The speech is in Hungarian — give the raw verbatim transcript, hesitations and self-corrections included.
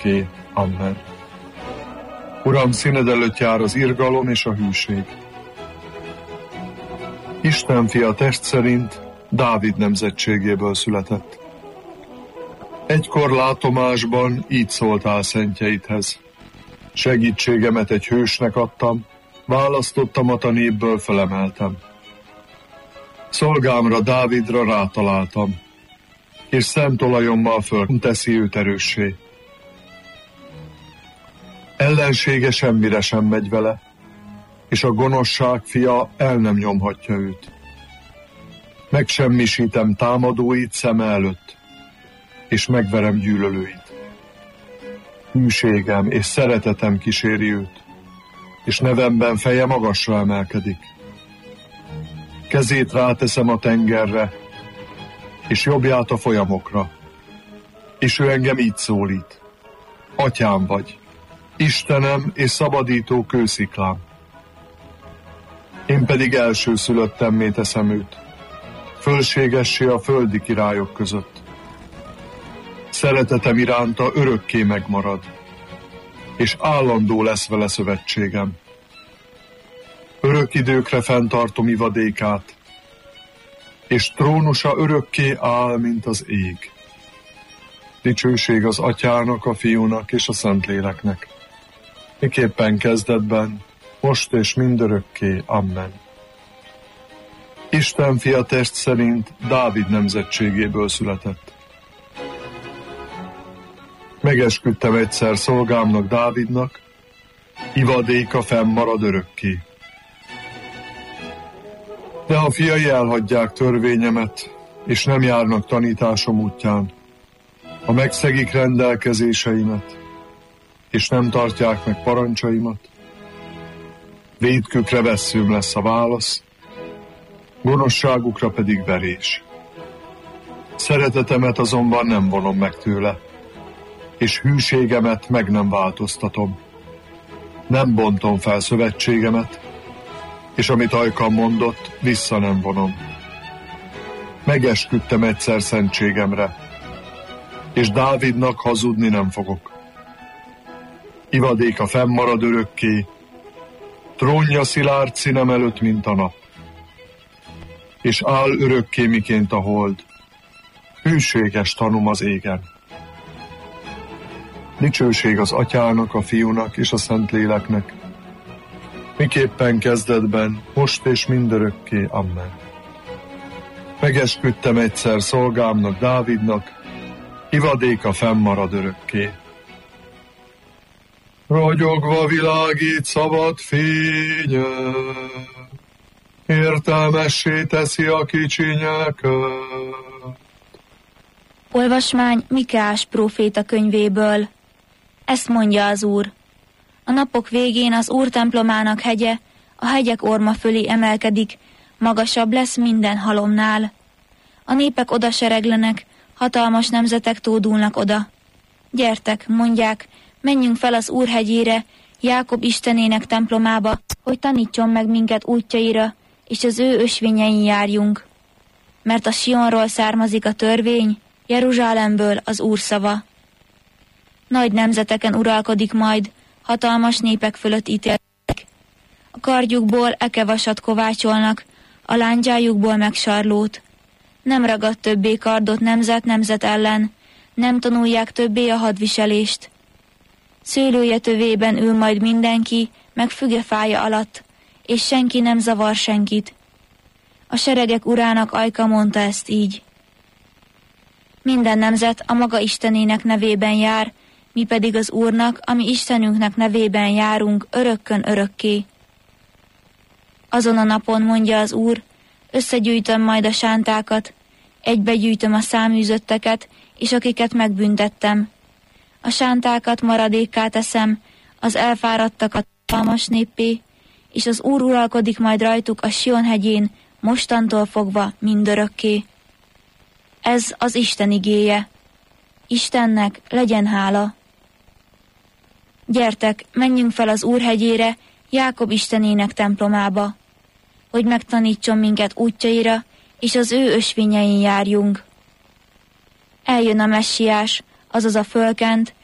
örökké. Amen. Uram, színed előtt jár az irgalom és a hűség. Isten fia test szerint Dávid nemzetségéből született. Egykor látomásban így szóltál szentjeidhez. Segítségemet egy hősnek adtam, választottamat a népből felemeltem. Szolgámra, Dávidra rátaláltam, és szent olajommal föl teszi őt erőssé. Ellensége semmire sem megy vele, és a gonoszság fia el nem nyomhatja őt. Megsemmisítem támadóit szeme előtt, és megverem gyűlölőit. Hűségem és szeretetem kíséri őt, és nevemben feje magasra emelkedik. Kezét ráteszem a tengerre, és jobbját a folyamokra, és ő engem így szólít: Atyám vagy, Istenem és szabadító kősziklám. Én pedig elsőszülöttemmé teszem őt, fölségessé a földi királyok között. Szeretetem iránta örökké megmarad, és állandó lesz vele szövetségem. Örök időkre fenntartom ivadékát, és trónusa örökké áll, mint az ég. Dicsőség az Atyának, a Fiúnak és a Szentléleknek, miképpen kezdetben, most és mindörökké. Amen. Isten fia test szerint Dávid nemzetségéből született. Megesküdtem egyszer szolgámnak, Dávidnak, ivadéka fennmarad örökké. De ha fiai elhagyják törvényemet, és nem járnak tanításom útján, ha megszegik rendelkezéseimet, és nem tartják meg parancsaimat, vétkükre vesszőm lesz a válasz, gonoszságukra pedig verés. Szeretetemet azonban nem vonom meg tőle, és hűségemet meg nem változtatom. Nem bontom fel szövetségemet, és amit ajkam mondott, vissza nem vonom. Megesküdtem egyszer szentségemre, és Dávidnak hazudni nem fogok. Ivadéka fennmarad örökké, trónja szilárd színem előtt, mint a nap, és áll örökké, miként a hold, hűséges tanúm az égen. Dicsőség az Atyának, a Fiúnak és a Szentléleknek, miképpen kezdetben, most és mindörökké. Amen. Megesküdtem egyszer szolgámnak, Dávidnak, ivadéka fennmarad örökké. Ragyogva világít szabad fénye, értelmessé teszi a kicsinyeket. Olvasmány Mikeás próféta könyvéből. Ezt mondja az Úr: a napok végén az Úr templomának hegye a hegyek orma fölé emelkedik, magasabb lesz minden halomnál. A népek oda sereglenek, hatalmas nemzetek tódulnak oda. Gyertek, mondják, menjünk fel az Úr hegyére, Jákob Istenének templomába, hogy tanítson meg minket útjaira, és az ő ösvényein járjunk. Mert a Sionról származik a törvény, Jeruzsálemből az Úr szava. Nagy nemzeteken uralkodik majd, hatalmas népek fölött ítélnek. A kardjukból ekevasat kovácsolnak, a lándzsájukból meg sarlót. Nem ragad többé kardot nemzet nemzet ellen, nem tanulják többé a hadviselést. Szőlője tövében ül majd mindenki, meg fügefája alatt, és senki nem zavar senkit. A seregek urának ajka mondta ezt így: minden nemzet a maga Istenének nevében jár, mi pedig az Úrnak, ami Istenünknek nevében járunk örökkön örökké. Azon a napon, mondja az Úr, összegyűjtöm majd a sántákat, egybegyűjtöm a száműzötteket, és akiket megbüntettem. A sántákat maradékká teszem, az elfáradtakat hatalmas néppé, és az Úr uralkodik majd rajtuk a Sion hegyén, mostantól fogva mindörökké. Ez az Isten igéje. Istennek legyen hála. Gyertek, menjünk fel az Úr hegyére, Jákob Istenének templomába, hogy megtanítson minket útjaira, és az ő ösvényein járjunk. Eljön a messiás, azaz a fölkent,